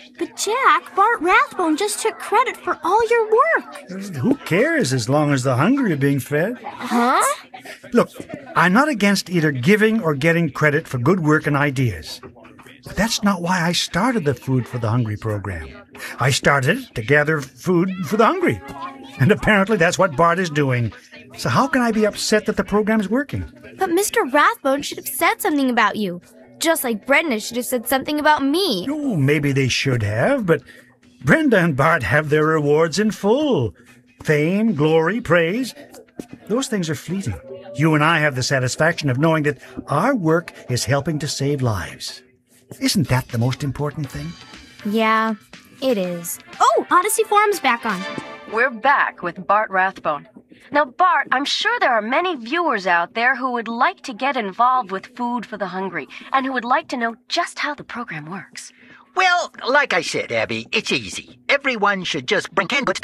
But Jack, Bart Rathbone just took credit for all your work. Who cares as long as the hungry are being fed? Huh? Look, I'm not against either giving or getting credit for good work and ideas. But that's not why I started the Food for the Hungry program. I started it to gather food for the hungry. And apparently that's what Bart is doing. So how can I be upset that the program is working? But Mr. Rathbone should have said something about you. Just like Brenda should have said something about me. Oh, maybe they should have, but Brenda and Bart have their rewards in full. Fame, glory, praise. Those things are fleeting. You and I have the satisfaction of knowing that our work is helping to save lives. Isn't that the most important thing? Yeah, it is. Oh, Odyssey Forum's back on. We're back with Bart Rathbone. Now, Bart, I'm sure there are many viewers out there who would like to get involved with Food for the Hungry and who would like to know just how the program works. Well, like I said, Abby, it's easy. Everyone should just bring canned goods